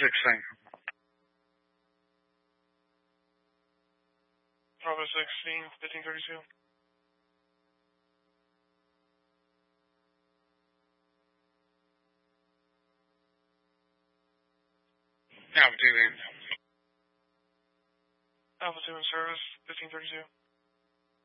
Bravo 16, 1532. Alpha 2 in. Alpha 2 in service, 1532.